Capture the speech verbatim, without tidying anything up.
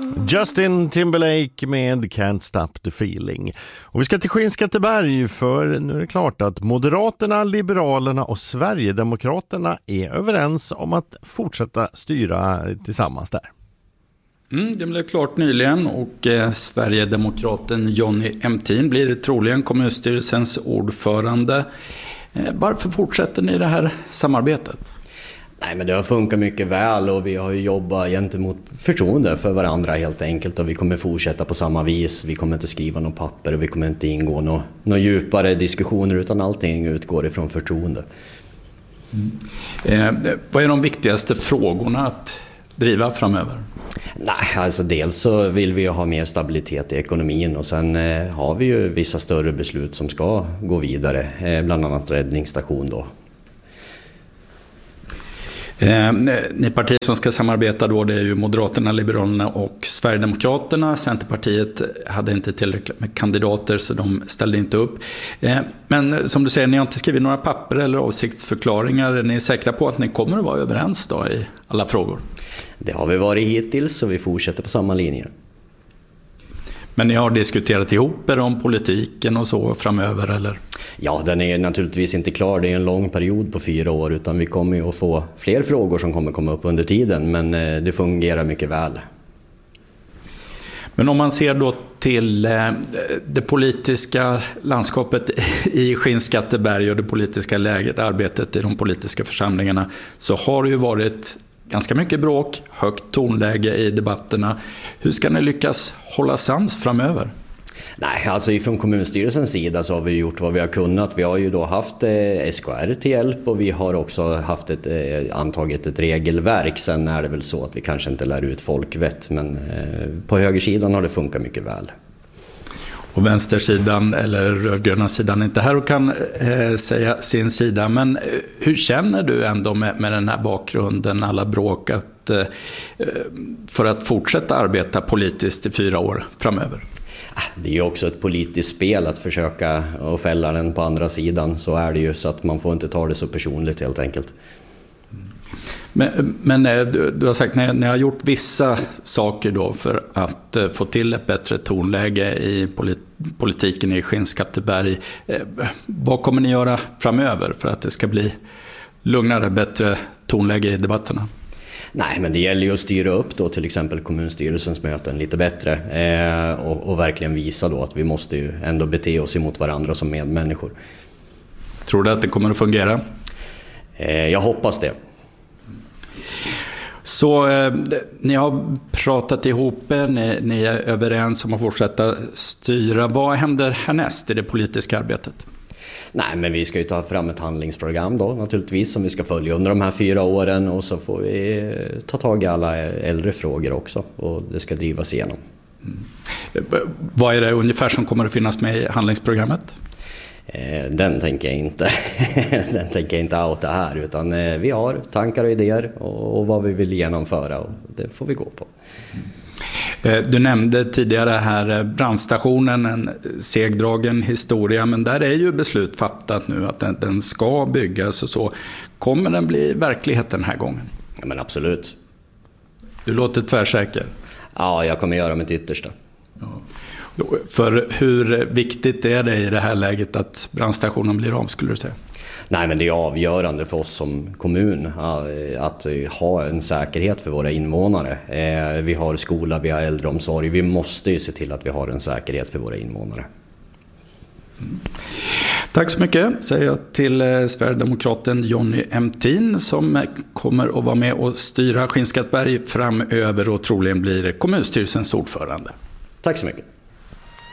Justin Timberlake med Can't Stop the Feeling. Och vi ska till Skinnskatteberg, för nu är det klart att Moderaterna, Liberalerna och Sverigedemokraterna är överens om att fortsätta styra tillsammans där. Mm, det blev klart nyligen och eh, Sverigedemokraten Jonny Emtin blir troligen kommunstyrelsens ordförande. Eh, varför fortsätter ni det här samarbetet? Nej, men det har funkat mycket väl och vi har ju jobbat gentemot förtroende för varandra helt enkelt, och vi kommer fortsätta på samma vis. Vi kommer inte skriva något papper och vi kommer inte ingå några nå djupare diskussioner, utan allting utgår ifrån förtroende. Mm. Eh, vad är de viktigaste frågorna att driva framöver? Nej, alltså dels så vill vi ju ha mer stabilitet i ekonomin, och sen eh, har vi ju vissa större beslut som ska gå vidare, eh, bland annat räddningsstation då. Eh, ni partier som ska samarbeta då, det är ju Moderaterna, Liberalerna och Sverigedemokraterna. Centerpartiet hade inte tillräckligt med kandidater så de ställde inte upp. Eh, men som du säger, ni har inte skrivit några papper eller avsiktsförklaringar. Ni är säkra på att ni kommer att vara överens då i alla frågor? Det har vi varit hittills och vi fortsätter på samma linje. Men ni har diskuterat ihop er om politiken och så framöver, eller? Ja, den är naturligtvis inte klar. Det är en lång period på fyra år, utan vi kommer ju att få fler frågor som kommer komma upp under tiden, men det fungerar mycket väl. Men om man ser då till det politiska landskapet i Skinnskatteberg och det politiska läget, arbetet i de politiska församlingarna, så har det ju varit ganska mycket bråk, högt tonläge i debatterna. Hur ska ni lyckas hålla sams framöver? Nej, alltså ifrån kommunstyrelsens sida så har vi gjort vad vi har kunnat. Vi har ju då haft eh, S K R till hjälp, och vi har också haft ett, eh, antagit ett regelverk. Sen är det väl så att vi kanske inte lär ut folkvett, men eh, på högersidan har det funkat mycket väl. Och vänstersidan eller rödgröna sidan är inte här och kan eh, säga sin sida. Men eh, hur känner du ändå med, med den här bakgrunden, alla bråk, att, eh, för att fortsätta arbeta politiskt i fyra år framöver? Det är ju också ett politiskt spel att försöka och fälla den på andra sidan. Så är det ju, så att man får inte ta det så personligt helt enkelt. Men, men du, du har sagt att ni har gjort vissa saker då för att få till ett bättre tonläge i politiken i Skinnskatteberg. Vad kommer ni göra framöver för att det ska bli lugnare, bättre tonläge i debatterna? Nej, men det gäller ju att styra upp då till exempel kommunstyrelsens möten lite bättre eh, och, och verkligen visa då att vi måste ju ändå bete oss emot varandra som medmänniskor. Tror du att det kommer att fungera? Eh, jag hoppas det. Så eh, ni har pratat ihop er, ni, ni är överens om att fortsätta styra. Vad händer härnäst i det politiska arbetet? Nej, men vi ska ju ta fram ett handlingsprogram då naturligtvis som vi ska följa under de här fyra åren, och så får vi ta tag i alla äldre frågor också, och det ska drivas igenom. Mm. Vad är det ungefär som kommer att finnas med i handlingsprogrammet? Den tänker jag inte den tänker jag inte outa här, utan vi har tankar och idéer och, och vad vi vill genomföra, och det får vi gå på. Du nämnde tidigare här brandstationen, en segdragen historia, men där är ju beslut fattat nu att den, den ska byggas och så. Kommer den bli verklighet den här gången? Ja, men absolut. Du låter tvärsäker. Ja, jag kommer göra mitt yttersta. Ja. För hur viktigt är det i det här läget att brandstationen blir av, skulle du säga? Nej, men det är avgörande för oss som kommun att ha en säkerhet för våra invånare. Vi har skola, vi har äldreomsorg. Vi måste ju se till att vi har en säkerhet för våra invånare. Mm. Tack så mycket säger jag till Sverigedemokraten Jonny Emtin, som kommer att vara med och styra Skinnskatteberg framöver och troligen blir kommunstyrelsens ordförande. Tack så mycket.